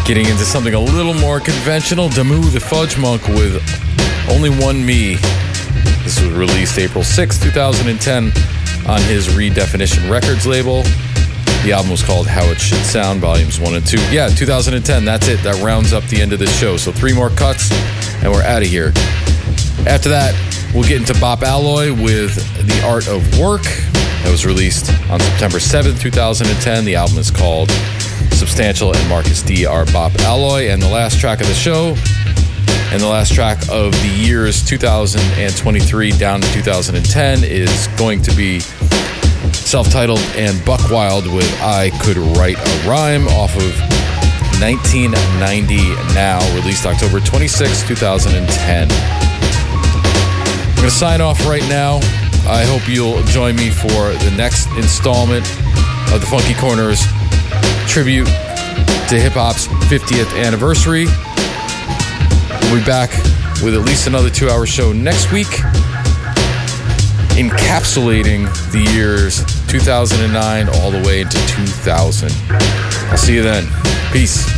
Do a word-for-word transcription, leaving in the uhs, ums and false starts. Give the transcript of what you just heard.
Getting into something a little more conventional, Damu the Fudge Monk with Only One Me. This was released April sixth, twenty ten on his Redefinition Records label. The album was called How It Should Sound, Volumes one and two. Yeah, two thousand ten, that's it. That rounds up the end of this show. So three more cuts, and we're out of here. After that, we'll get into Bop Alloy with The Art of Work. That was released on September seventh, twenty ten. The album is called Substantial, and Marcus D are Bop Alloy. And the last track of the show, and the last track of the years two thousand twenty-three down to two thousand ten is going to be self-titled and Buck Wild with I Could Write a Rhyme off of nineteen ninety Now, released October twenty-sixth, twenty ten. I'm going to sign off right now. I hope you'll join me for the next installment of the Funky Corners tribute to hip-hop's fiftieth anniversary. We'll be back with at least another two-hour show next week, encapsulating the years two thousand nine all the way into two thousand. I'll see you then. Peace.